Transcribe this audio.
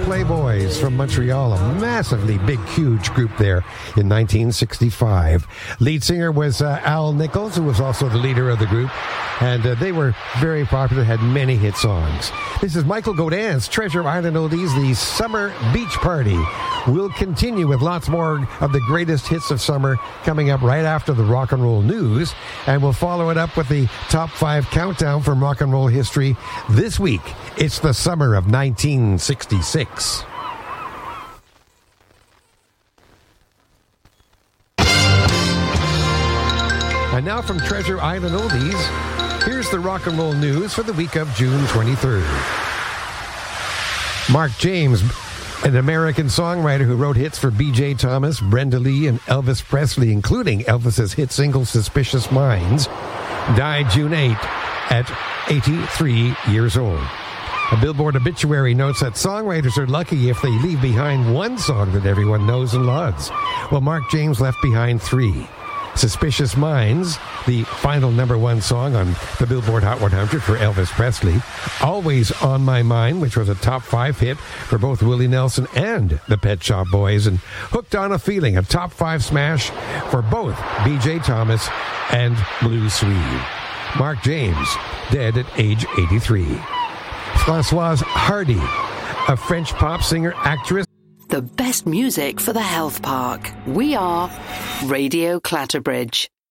Playboys from Montreal, a massively big, huge group there in 1965. Lead singer was Al Nichols, who was also the leader of the group, and they were very popular, had many hit songs. This is Michael Godin's Treasure Island Oldies, the Summer Beach Party. We'll continue with lots more of the greatest hits of summer coming up right after the rock and roll news, and we'll follow it up with the top 5 countdown from rock and roll history. This week, it's the summer of 1966. And now from Treasure Island Oldies, here's the rock and roll news for the week of June 23rd. Mark James, an American songwriter who wrote hits for B.J. Thomas, Brenda Lee, and Elvis Presley, including Elvis's hit single Suspicious Minds, died June 8 at 83 years old. A Billboard obituary notes that songwriters are lucky if they leave behind one song that everyone knows and loves. Well, Mark James left behind 3. Suspicious Minds, the final number 1 song on the Billboard Hot 100 for Elvis Presley. Always on My Mind, which was a top 5 hit for both Willie Nelson and the Pet Shop Boys. And Hooked on a Feeling, a top 5 smash for both B.J. Thomas and Blue Swede. Mark James, dead at age 83. Françoise Hardy, a French pop singer, actress. The best music for the health park. We are Radio Clatterbridge.